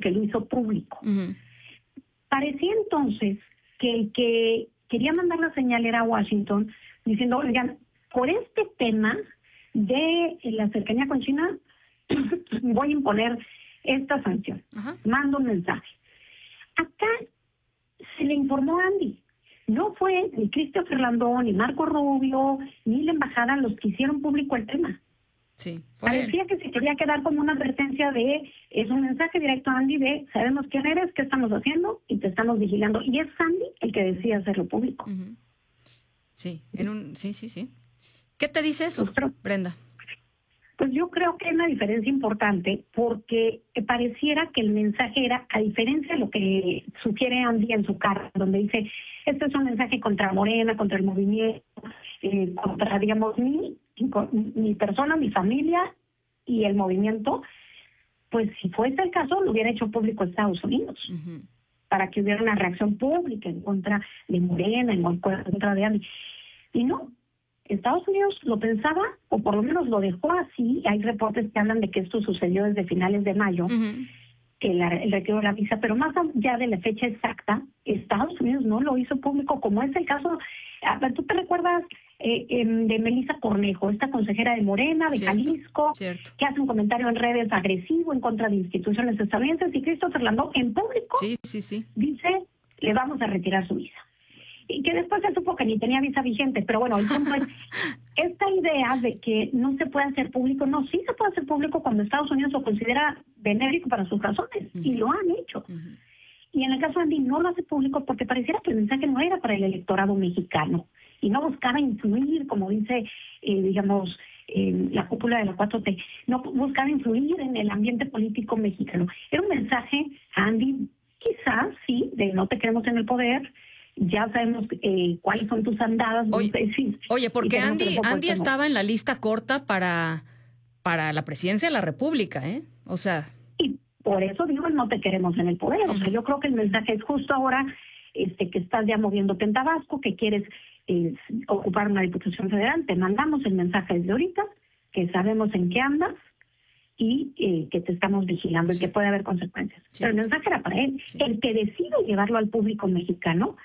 que lo hizo público. Uh-huh. Parecía entonces que el que quería mandar la señal era Washington, diciendo, oigan, por este tema de la cercanía con China, voy a imponer esta sanción. Uh-huh. Mando un mensaje. Acá se le informó a Andy. No fue ni Christopher Landó, ni Marco Rubio, ni la embajada los que hicieron público el tema. Sí, Parecía que se quería quedar como una advertencia de, es un mensaje directo a Andy de, sabemos quién eres, qué estamos haciendo y te estamos vigilando. Y es Andy el que decide hacerlo público. Uh-huh. Sí, sí. ¿Qué te dice eso, Brenda? Pues yo creo que hay una diferencia importante porque pareciera que el mensaje era, a diferencia de lo que sugiere Andy en su carta, donde dice, este es un mensaje contra Morena, contra el movimiento, contra, digamos, mi persona, mi familia y el movimiento, pues si fuese el caso, lo hubiera hecho público Estados Unidos, uh-huh, para que hubiera una reacción pública en contra de Morena, en contra de Andy. Y no. Estados Unidos lo pensaba, o por lo menos lo dejó así. Hay reportes que hablan de que esto sucedió desde finales de mayo, uh-huh, el retiro de la visa, pero más allá de la fecha exacta, Estados Unidos no lo hizo público, como es el caso, ¿tú te recuerdas de Melissa Cornejo, esta consejera de Morena, de Jalisco, que hace un comentario en redes agresivo en contra de instituciones estadounidenses, y Christopher Landó en público dice, le vamos a retirar su visa? Y que después se supo que ni tenía visa vigente, pero bueno, el punto es, esta idea de que no se puede hacer público, no, sí se puede hacer público cuando Estados Unidos lo considera benéfico para sus razones, uh-huh, y lo han hecho. Uh-huh. Y en el caso de Andy no lo hace público porque pareciera que el mensaje no era para el electorado mexicano, y no buscaba influir, como dice, digamos, la cúpula de la 4T, no buscaba influir en el ambiente político mexicano. Era un mensaje a Andy, quizás, sí, de no te queremos en el poder, ya sabemos cuáles son tus andadas. Oye, porque Andy estaba en la lista corta para la presidencia de la República, ¿eh? O sea... Y por eso digo, no te queremos en el poder. Uh-huh. O sea, yo creo que el mensaje es justo ahora que estás ya moviéndote en Tabasco, que quieres ocupar una diputación federal. Te mandamos el mensaje desde ahorita, que sabemos en qué andas y que te estamos vigilando y que puede haber consecuencias. Pero el mensaje era para él. El que decide llevarlo al público mexicano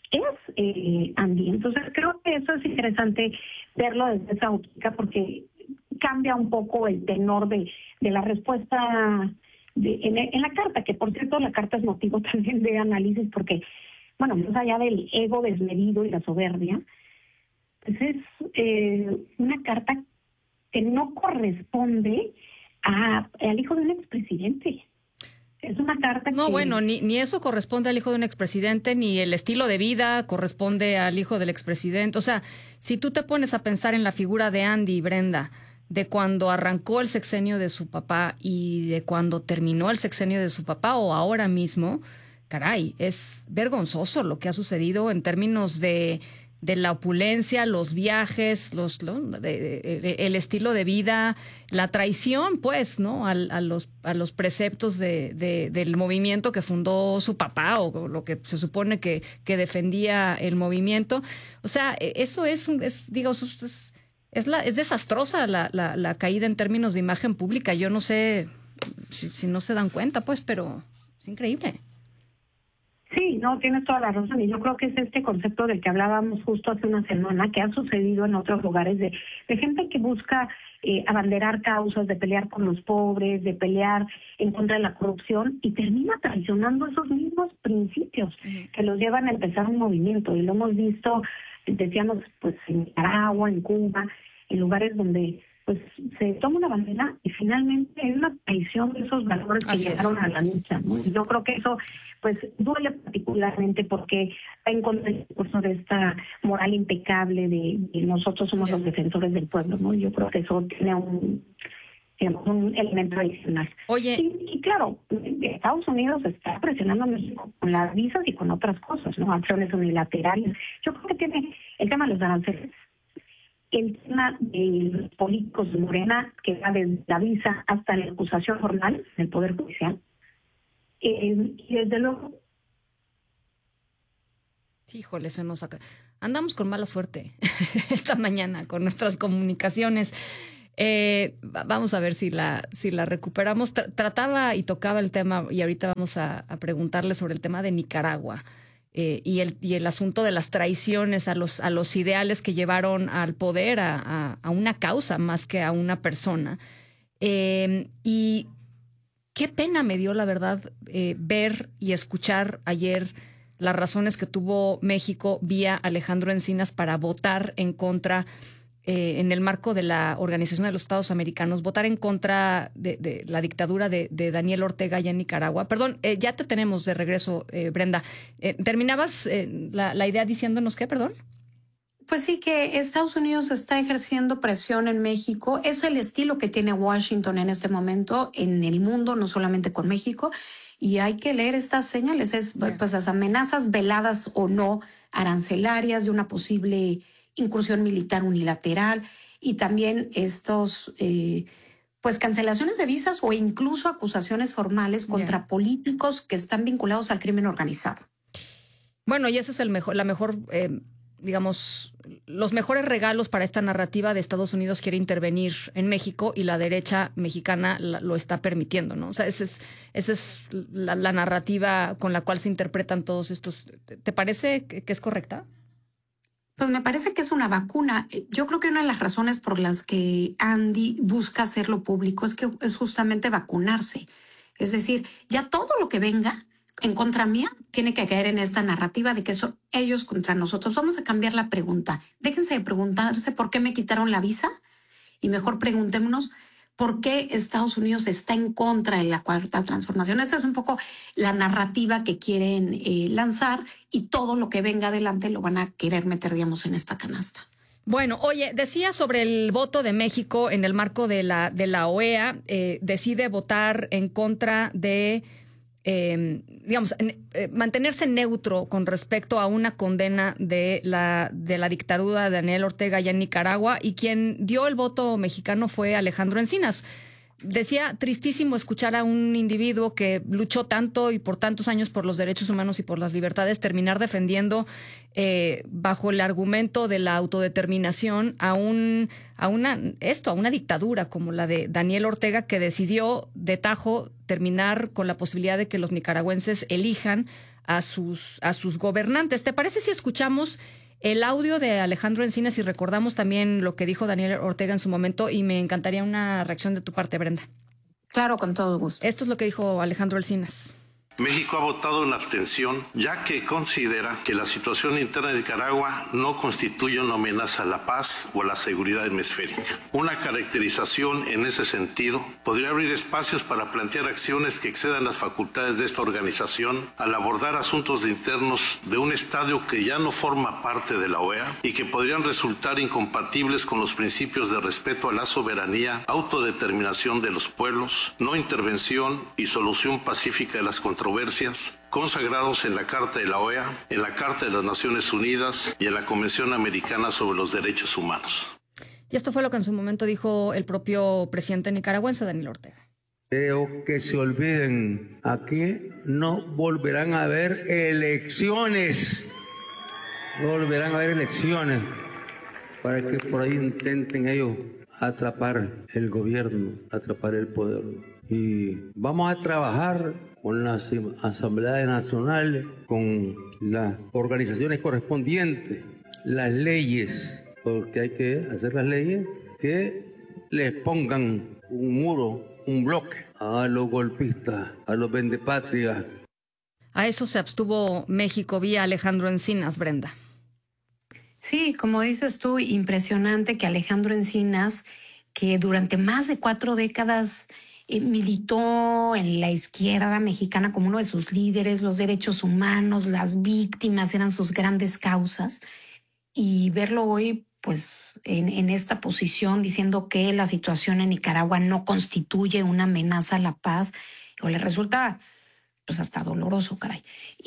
es Andy. Entonces creo que eso es interesante verlo desde esa óptica porque cambia un poco el tenor de la respuesta en la carta, que por cierto la carta es motivo también de análisis porque, bueno, más allá del ego desmedido y la soberbia, pues es una carta que no corresponde al hijo de un expresidente. Es una carta No, bueno, ni eso corresponde al hijo de un expresidente, ni el estilo de vida corresponde al hijo del expresidente. O sea, si tú te pones a pensar en la figura de Andy y Brenda, de cuando arrancó el sexenio de su papá y de cuando terminó el sexenio de su papá o ahora mismo, caray, es vergonzoso lo que ha sucedido en términos de la opulencia, los viajes, el estilo de vida, la traición, pues, ¿no? A los preceptos del movimiento que fundó su papá o lo que se supone que defendía el movimiento. O sea, eso es desastrosa la caída en términos de imagen pública. Yo no sé si no se dan cuenta, pues, pero es increíble. Sí, no, tienes toda la razón. Y yo creo que es este concepto del que hablábamos justo hace una semana, que ha sucedido en otros lugares, de gente que busca abanderar causas, de pelear por los pobres, de pelear en contra de la corrupción, y termina traicionando esos mismos principios que los llevan a empezar un movimiento. Y lo hemos visto, decíamos, pues en Nicaragua, en Cuba, en lugares donde pues se toma una bandera y finalmente es una traición de esos valores que llegaron a la lucha, ¿no? Y yo creo que eso pues duele particularmente porque va en contra del discurso de esta moral impecable de nosotros somos los defensores del pueblo, ¿no? Yo creo que eso tiene un elemento adicional. Oye, y claro, Estados Unidos está presionando a México con las visas y con otras cosas, ¿no? Acciones unilaterales. Yo creo que tiene el tema de los aranceles, el tema de los políticos de Morena, que va desde la visa hasta la acusación formal del Poder Judicial. Y desde luego... Híjole, se nos saca. Andamos con mala suerte esta mañana con nuestras comunicaciones. Vamos a ver si la recuperamos. Trataba y tocaba el tema, y ahorita vamos a preguntarle sobre el tema de Nicaragua y el asunto de las traiciones a los ideales que llevaron al poder a una causa más que a una persona. Y qué pena me dio, la verdad, ver y escuchar ayer las razones que tuvo México vía Alejandro Encinas para votar en contra, en el marco de la Organización de los Estados Americanos, votar en contra de la dictadura de Daniel Ortega allá en Nicaragua. Perdón, ya te tenemos de regreso, Brenda. ¿Terminabas la idea diciéndonos qué, perdón? Pues sí, que Estados Unidos está ejerciendo presión en México. Es el estilo que tiene Washington en este momento en el mundo, no solamente con México. Y hay que leer estas señales, pues las amenazas veladas o no arancelarias de una posible incursión militar unilateral y también estos pues cancelaciones de visas o incluso acusaciones formales contra políticos que están vinculados al crimen organizado. Bueno, y ese es la mejor digamos, los mejores regalos para esta narrativa de Estados Unidos quiere intervenir en México y la derecha mexicana lo está permitiendo, ¿no? O sea, esa es la narrativa con la cual se interpretan todos estos. ¿Te parece que es correcta? Pues me parece que es una vacuna. Yo creo que una de las razones por las que Andy busca hacerlo público es que es justamente vacunarse. Es decir, ya todo lo que venga en contra mía tiene que caer en esta narrativa de que son ellos contra nosotros. Vamos a cambiar la pregunta. Déjense de preguntarse por qué me quitaron la visa y mejor preguntémonos por qué Estados Unidos está en contra de la Cuarta Transformación. Esa es un poco la narrativa que quieren lanzar y todo lo que venga adelante lo van a querer meter, digamos, en esta canasta. Bueno, oye, decía sobre el voto de México en el marco de la OEA, decide votar en contra de mantenerse neutro con respecto a una condena de la dictadura de Daniel Ortega allá en Nicaragua, y quien dio el voto mexicano fue Alejandro Encinas. Decía, tristísimo escuchar a un individuo que luchó tanto y por tantos años por los derechos humanos y por las libertades terminar defendiendo bajo el argumento de la autodeterminación a una dictadura como la de Daniel Ortega, que decidió de tajo terminar con la posibilidad de que los nicaragüenses elijan a sus gobernantes. ¿Te parece si escuchamos el audio de Alejandro Encinas y recordamos también lo que dijo Daniel Ortega en su momento? Y me encantaría una reacción de tu parte, Brenda. Claro, con todo gusto. Esto es lo que dijo Alejandro Encinas. México ha votado en abstención, ya que considera que la situación interna de Nicaragua no constituye una amenaza a la paz o a la seguridad hemisférica. Una caracterización en ese sentido podría abrir espacios para plantear acciones que excedan las facultades de esta organización al abordar asuntos internos de un estadio que ya no forma parte de la OEA y que podrían resultar incompatibles con los principios de respeto a la soberanía, autodeterminación de los pueblos, no intervención y solución pacífica de las controversias consagrados en la Carta de la OEA, en la Carta de las Naciones Unidas y en la Convención Americana sobre los Derechos Humanos. Y esto fue lo que en su momento dijo el propio presidente nicaragüense, Daniel Ortega. Creo que se olviden, aquí no volverán a haber elecciones. No volverán a haber elecciones para que por ahí intenten ellos atrapar el gobierno, atrapar el poder. Y vamos a trabajar con las asambleas nacionales, con las organizaciones correspondientes, las leyes, porque hay que hacer las leyes que les pongan un muro, un bloque a los golpistas, a los vendepatrias. A eso se abstuvo México vía Alejandro Encinas, Brenda. Sí, como dices tú, impresionante que Alejandro Encinas, que durante más de 4 décadas militó en la izquierda mexicana como uno de sus líderes, los derechos humanos, las víctimas eran sus grandes causas, y verlo hoy pues en esta posición diciendo que la situación en Nicaragua no constituye una amenaza a la paz, o le resulta pues hasta doloroso, caray.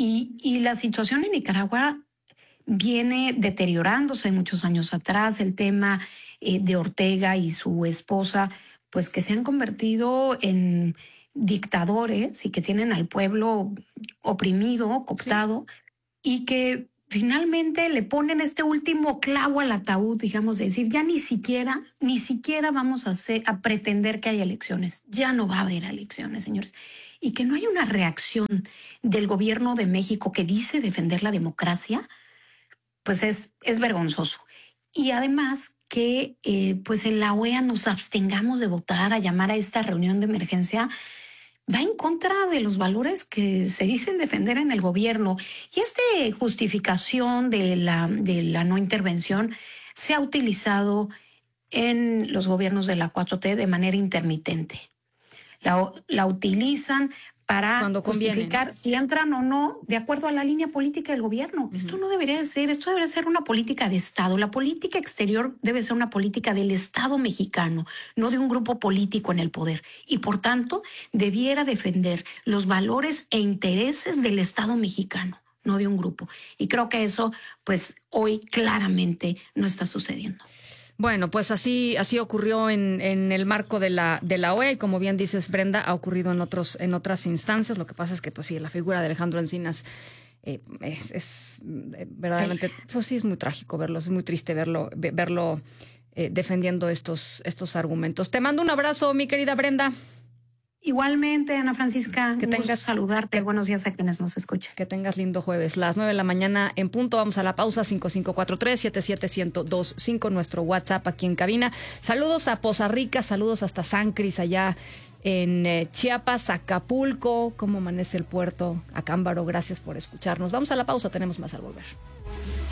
Y la situación en Nicaragua viene deteriorándose muchos años atrás. El tema de Ortega y su esposa, pues que se han convertido en dictadores y que tienen al pueblo oprimido, cooptado, sí, y que finalmente le ponen este último clavo al ataúd, digamos, de decir, ya ni siquiera vamos a pretender que haya elecciones. Ya no va a haber elecciones, señores. Y que no hay una reacción del gobierno de México que dice defender la democracia, pues es vergonzoso. Y además que pues en la OEA nos abstengamos de votar, a llamar a esta reunión de emergencia, va en contra de los valores que se dicen defender en el gobierno. Y esta justificación de la no intervención se ha utilizado en los gobiernos de la 4T de manera intermitente. La utilizan para justificar si entran o no de acuerdo a la línea política del gobierno. Esto no debería ser, esto debería ser una política de Estado. La política exterior debe ser una política del Estado mexicano, no de un grupo político en el poder. Y por tanto, debiera defender los valores e intereses del Estado mexicano, no de un grupo. Y creo que eso, pues, hoy claramente no está sucediendo. Bueno, pues así ocurrió en el marco de la OEA y como bien dices, Brenda, ha ocurrido en otras instancias. Lo que pasa es que pues sí, la figura de Alejandro Encinas es verdaderamente, pues sí, es muy trágico verlo, es muy triste verlo defendiendo estos argumentos. Te mando un abrazo, mi querida Brenda. Igualmente, Ana Francisca, que tengas saludarte. Buenos días a quienes nos escuchan. Que tengas lindo jueves. Las 9 de la mañana en punto. Vamos a la pausa. 5543-77125, nuestro WhatsApp aquí en cabina. Saludos a Poza Rica, saludos hasta San Cris, allá en Chiapas, Acapulco. ¿Cómo amanece el puerto? Acámbaro, gracias por escucharnos. Vamos a la pausa, tenemos más al volver.